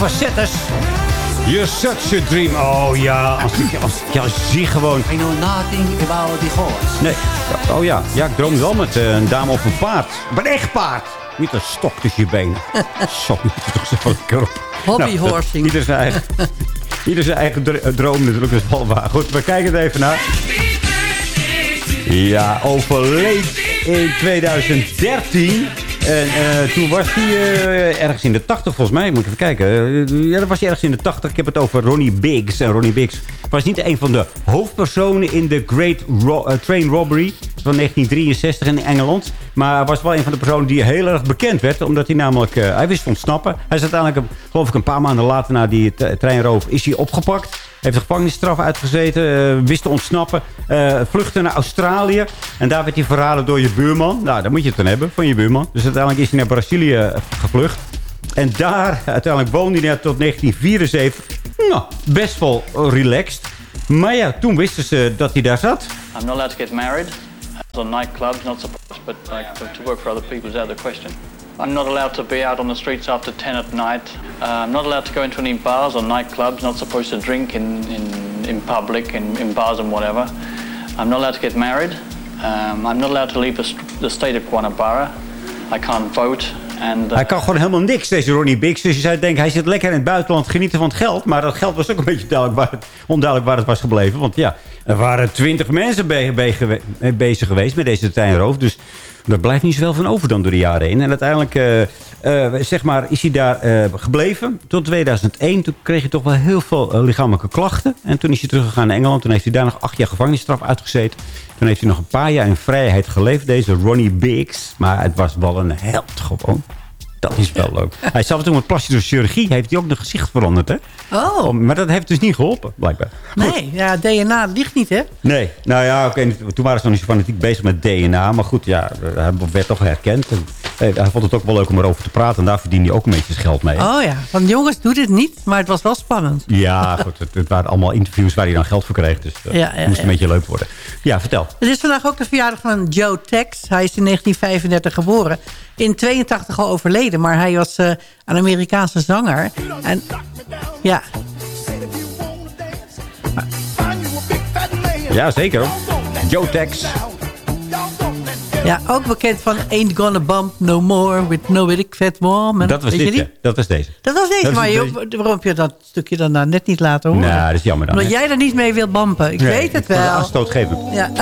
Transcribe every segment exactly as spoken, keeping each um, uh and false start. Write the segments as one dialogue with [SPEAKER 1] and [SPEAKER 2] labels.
[SPEAKER 1] Facettes. You're such a dream. Oh ja, als ik, als ik jou zie gewoon.
[SPEAKER 2] I know nothing about the horse.
[SPEAKER 1] Nee, oh ja, ja ik droom wel met uh, een dame op een paard. Op een echt paard. Niet een stok tussen je benen. Sorry, dat is toch zo lekker op.
[SPEAKER 2] Hobbyhorsing.
[SPEAKER 1] Nou, ieder zijn eigen, ieder zijn eigen droom natuurlijk. Dus wel waar. Goed, we kijken er even naar. Ja, overleed in tweeduizend dertien. En uh, toen was hij uh, ergens in de tachtig volgens mij. Moet ik even kijken. Uh, ja, dat was hij ergens in de tachtig. Ik heb het over Ronnie Biggs. En Ronnie Biggs was niet een van de hoofdpersonen in de Great Ro- uh, Train Robbery van negentien drieënzestig in Engeland. Maar was wel een van de personen die heel erg bekend werd. Omdat hij namelijk, uh, hij wist te ontsnappen. Hij is uiteindelijk, geloof ik een paar maanden later na die t- treinroof, is hij opgepakt. Heeft de gevangenisstraf uitgezeten. Uh, wist te ontsnappen. Uh, vluchtte naar Australië. En daar werd hij verraden door je buurman. Nou, daar moet je het dan hebben, van je buurman. Dus uiteindelijk is hij naar Brazilië gevlucht. En daar, uiteindelijk woonde hij tot negentien vierenzeventig. Nou, best wel relaxed. Maar ja, toen wisten ze dat hij daar zat.
[SPEAKER 3] I'm not allowed to get married. On nightclubs, not supposed, but like to, to work for other people is out of the question. I'm not allowed to be out on the streets after ten at night. Uh, I'm not allowed to go into any bars or nightclubs. Not supposed to drink in, in, in public, in, in bars and whatever. I'm not allowed to get married. Um, I'm not allowed to leave the, the state of Guanabara. I can't vote. And, uh,
[SPEAKER 1] hij kan gewoon helemaal niks, deze Ronnie Biggs. Dus je zou denken, hij zit lekker in het buitenland genieten van het geld. Maar dat geld was ook een beetje duidelijk waar het, onduidelijk waar het was gebleven. Want ja, er waren twintig mensen be- be- be- bezig geweest met deze treinroof. Dus er blijft niet zoveel van over dan door de jaren heen. En uiteindelijk uh, uh, zeg maar, is hij daar uh, gebleven tot tweeduizend één. Toen kreeg hij toch wel heel veel uh, lichamelijke klachten. En toen is hij teruggegaan naar Engeland. Toen heeft hij daar nog acht jaar gevangenisstraf uitgezeten. Toen heeft hij nog een paar jaar in vrijheid geleefd. Deze Ronnie Biggs. Maar het was wel een held gewoon. Dat is wel leuk. Hij zat toen met plastische chirurgie. Heeft hij ook een gezicht veranderd, hè?
[SPEAKER 2] Oh.
[SPEAKER 1] Maar dat heeft dus niet geholpen, blijkbaar. Goed.
[SPEAKER 2] Nee, ja, D N A ligt niet, hè?
[SPEAKER 1] Nee, nou ja, oké. Okay, toen waren ze nog niet zo fanatiek bezig met D N A. Maar goed, ja, hij werd toch herkend. En, hey, hij vond het ook wel leuk om erover te praten. En daar verdiende hij ook een beetje geld mee.
[SPEAKER 2] Oh ja, want jongens, doe dit niet. Maar het was wel spannend.
[SPEAKER 1] Ja, goed. Het, het waren allemaal interviews waar hij dan geld voor kreeg. Dus dat
[SPEAKER 2] ja, ja,
[SPEAKER 1] moest
[SPEAKER 2] ja.
[SPEAKER 1] een beetje leuk worden. Ja, vertel.
[SPEAKER 2] Het is vandaag ook de verjaardag van Joe Tex. Hij is in negentien vijfendertig geboren. In tweeëntachtig al overleden. Maar hij was uh, een Amerikaanse zanger. En ja...
[SPEAKER 1] Ja, zeker hoor. Joe Tex.
[SPEAKER 2] Ja, ook bekend van Ain't Gonna Bump No More With No Big Fat Woman.
[SPEAKER 1] Dat was dit, ja. Dat was deze.
[SPEAKER 2] Dat was deze, dat maar je, waarom heb je dat stukje dan nou net niet laten horen?
[SPEAKER 1] Nou, dat is jammer dan.
[SPEAKER 2] Omdat jij er niet mee wilt bampen. Ik nee, weet het wel.
[SPEAKER 1] Aanstootgevend.
[SPEAKER 2] Ja.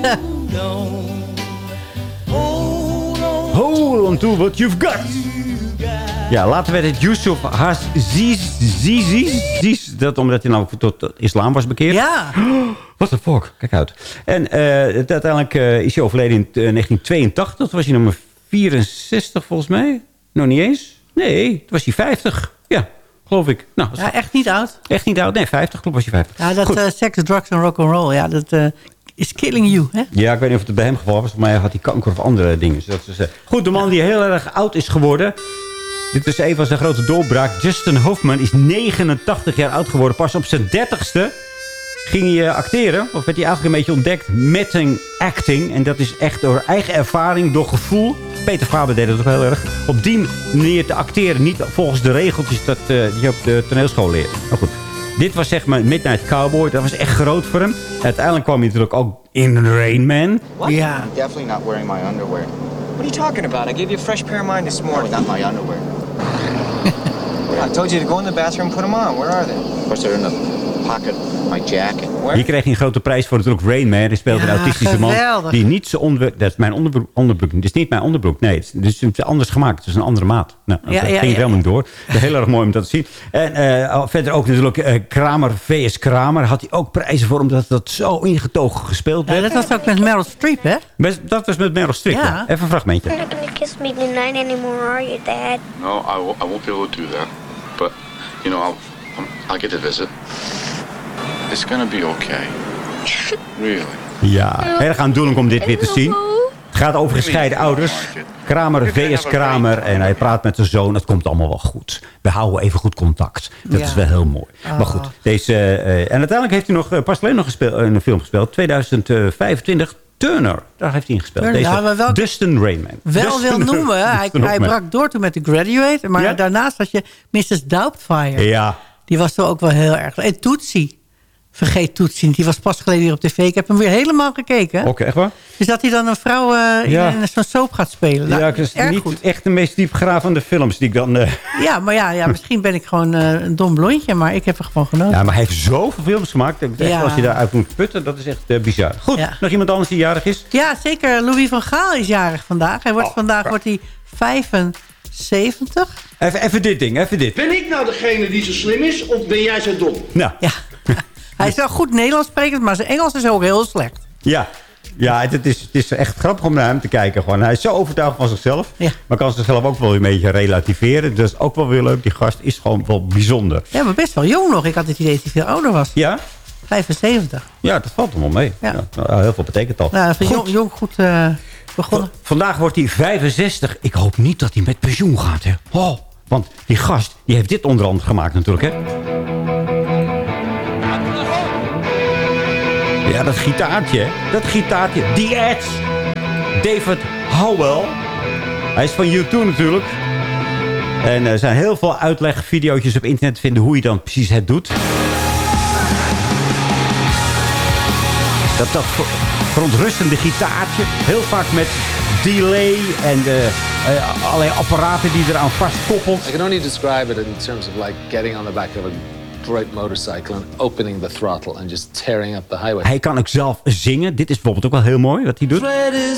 [SPEAKER 1] Hold on to what you've got. Ja, later werd het Yusuf Aziz. Dat omdat hij nou tot islam was bekeerd.
[SPEAKER 2] Ja.
[SPEAKER 1] Wat een fuck. Kijk uit. En uh, uiteindelijk uh, is hij overleden in uh, negentien tweeëntachtig. Dat was hij nummer vierenzestig volgens mij. Nog niet eens. Nee, toen was hij vijftig. Ja, geloof ik. Nou,
[SPEAKER 2] ja, echt niet oud.
[SPEAKER 1] Echt niet oud. Nee, vijftig. Klopt, was hij vijftig.
[SPEAKER 2] Ja, dat uh, seks, drugs en rock'n'roll. Ja, dat... Uh, is killing you, hè?
[SPEAKER 1] Ja, ik weet niet of het bij hem geval was. Volgens mij had hij kanker of andere dingen. Dus dat is, uh... Goed, de man die heel erg oud is geworden. Dit is een van zijn grote doorbraak. Justin Hoffman is negenentachtig jaar oud geworden. Pas op zijn dertigste ging hij uh, acteren. Of werd hij eigenlijk een beetje ontdekt met een acting. En dat is echt door eigen ervaring, door gevoel. Peter Faber deed dat ook heel erg. Op die manier te acteren. Niet volgens de regeltjes dat, uh, die je op de toneelschool leert. Maar goed. Dit was zeg maar Midnight Cowboy. Dat was echt groot voor hem. Uiteindelijk kwam hij natuurlijk ook in Rain Man.
[SPEAKER 2] What? Yeah.
[SPEAKER 4] Definitely not wearing my underwear.
[SPEAKER 5] What are you talking about? I gave you a fresh pair of mine this morning.
[SPEAKER 4] No, not my underwear.
[SPEAKER 5] I told you to go in the bathroom and put them on. Where are they?
[SPEAKER 4] Of course, they're in the pocket of my jacket.
[SPEAKER 5] Where?
[SPEAKER 1] Hier kreeg hij een grote prijs voor natuurlijk Rain Man. Hij speelde ja, een autistische geweldig. man. Die niet zo onderbroek... Dat is mijn onderbroek, onderbroek. Dit is niet mijn onderbroek. Nee, het is, het is anders gemaakt. Het is een andere maat. Nou,
[SPEAKER 2] ja,
[SPEAKER 1] dat
[SPEAKER 2] ja,
[SPEAKER 1] ging
[SPEAKER 2] ja,
[SPEAKER 1] helemaal
[SPEAKER 2] ja.
[SPEAKER 1] door. Heel erg mooi om dat te zien. En uh, verder ook natuurlijk uh, Kramer, V S Kramer. Had hij ook prijzen voor omdat dat zo ingetogen gespeeld werd.
[SPEAKER 2] Ja, dat was ook met Meryl Streep, hè?
[SPEAKER 1] Best, dat was met Meryl Streep.
[SPEAKER 2] Ja.
[SPEAKER 1] Even een fragmentje.
[SPEAKER 6] You're not gonna kiss me tonight anymore, are you, Dad?
[SPEAKER 7] No, I, will, I won't be able to do that. But, you know, I'll, I'll get a visit. It's gonna be okay. Really.
[SPEAKER 1] Ja, erg aandoenlijk om dit weer te zien. Het gaat over gescheiden ouders. Kramer, V S Kramer. En hij praat met zijn zoon. Het komt allemaal wel goed. We houden even goed contact. Dat ja. is wel heel mooi. Oh. Maar goed. Deze, uh, en uiteindelijk heeft hij nog, uh, pas alleen nog gespeeld, uh, een film gespeeld. tweeduizend vijfentwintig. Turner, daar heeft hij in gespeeld.
[SPEAKER 2] Turner,
[SPEAKER 1] Deze
[SPEAKER 2] ja, maar welke-
[SPEAKER 1] Dustin Rainman.
[SPEAKER 2] Wel
[SPEAKER 1] Dustin,
[SPEAKER 2] wil noemen, hij,
[SPEAKER 1] Dustin
[SPEAKER 2] hij
[SPEAKER 1] Hoffman.
[SPEAKER 2] brak door toen met The Graduate. Maar
[SPEAKER 1] Ja?
[SPEAKER 2] daarnaast had je missus Doubtfire.
[SPEAKER 1] Ja,
[SPEAKER 2] Die was toch ook wel heel erg... En Tootsie. Vergeet Tootsie niet. Die was pas geleden hier op tv. Ik heb hem weer helemaal gekeken.
[SPEAKER 1] oké, echt waar?
[SPEAKER 2] Dus dat hij dan een vrouw uh,
[SPEAKER 1] Ja.
[SPEAKER 2] in zo'n soap gaat spelen. Nou,
[SPEAKER 1] Ja, het is
[SPEAKER 2] erg
[SPEAKER 1] niet
[SPEAKER 2] goed.
[SPEAKER 1] echt de meest diepgravende films die ik dan... Uh...
[SPEAKER 2] Ja, maar ja, ja, misschien ben ik gewoon uh, een dom blondje. Maar ik heb er gewoon genoten.
[SPEAKER 1] Ja, maar hij heeft zoveel films gemaakt. Dat echt,
[SPEAKER 2] Ja.
[SPEAKER 1] Als je daaruit moet putten, dat is echt uh, bizar. Goed,
[SPEAKER 2] Ja.
[SPEAKER 1] nog iemand anders die jarig is?
[SPEAKER 2] Ja, zeker. Louis van Gaal is jarig vandaag. Hij wordt,
[SPEAKER 1] Oh,
[SPEAKER 2] vandaag
[SPEAKER 1] ja.
[SPEAKER 2] wordt hij vijfenzeventig.
[SPEAKER 1] Even, even dit ding, even dit.
[SPEAKER 8] Ben ik nou degene die zo slim is of ben jij zo dom?
[SPEAKER 1] Nou,
[SPEAKER 2] Ja. Hij is wel goed Nederlands sprekend, maar zijn Engels is ook heel slecht.
[SPEAKER 1] ja. Ja, het is, het is echt grappig om naar hem te kijken. Gewoon. Hij is zo overtuigd van zichzelf.
[SPEAKER 2] Ja.
[SPEAKER 1] Maar kan zichzelf ook wel een beetje relativeren. Dat is ook wel weer leuk. Die gast is gewoon wel bijzonder.
[SPEAKER 2] Ja, maar best wel jong nog. Ik had het idee dat hij veel ouder was.
[SPEAKER 1] Ja?
[SPEAKER 2] vijfenzeventig.
[SPEAKER 1] Ja, dat valt hem wel mee.
[SPEAKER 2] Ja.
[SPEAKER 1] Ja. Nou, heel veel betekent al.
[SPEAKER 2] Nou, van
[SPEAKER 1] Goed.
[SPEAKER 2] jong, jong goed uh, begonnen.
[SPEAKER 1] V- Vandaag wordt hij vijfenzestig. Ik hoop niet dat hij met pensioen gaat. Hè. Oh, want die gast die heeft dit onder andere gemaakt natuurlijk. Hè. Ja, dat gitaartje. hè. Dat gitaartje. The Edge. David Howell. Hij is van U twee natuurlijk. En er zijn heel veel uitlegvideo's op internet te vinden hoe je dan precies het doet. Dat, dat ver- verontrustende gitaartje. Heel vaak met delay en de, uh, allerlei apparaten die eraan vastkoppelt.
[SPEAKER 9] I can only describe it in terms of like getting on the back of a great motorcycle and opening the throttle and just tearing up the highway.
[SPEAKER 1] Hij kan ook zelf zingen. Dit is bijvoorbeeld ook wel heel mooi wat hij doet.